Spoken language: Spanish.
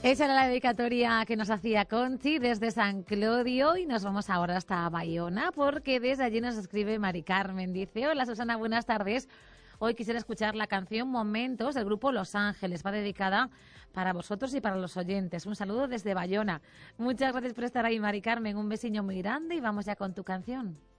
Esa era la dedicatoria que nos hacía Conchi desde San Clodio y nos vamos ahora hasta Bayona porque desde allí nos escribe Mari Carmen. Dice, hola Susana, buenas tardes. Hoy quisiera escuchar la canción Momentos del grupo Los Ángeles. Va dedicada para vosotros y para los oyentes. Un saludo desde Bayona. Muchas gracias por estar ahí, Mari Carmen. Un besiño muy grande y vamos ya con tu canción.